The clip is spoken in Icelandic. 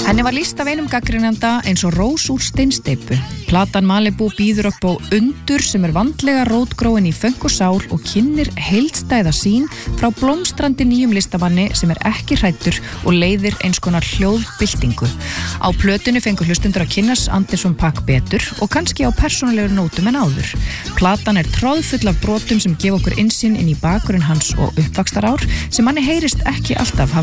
Henni var lýst af einum gagnrýnanda eins og rós úr steinsteypu. Platan Malibu býður upp á undur sem vandlega rótgróin í fönk og sál og kynnir heildstæða sýn frá blómstrandi nýjum listamanni sem ekki hræddur og leiðir eins konar hljóðbyltingu. Á plötunni fengu hlustundur að kynnast Anderson .Paak betur og kannski á persónulegur nótum en áður. Platan troðfull af brotum sem gefa okkur innsýn inn í bakgrunn hans og uppvaxtarár sem manni heyrist ekki alltaf hafa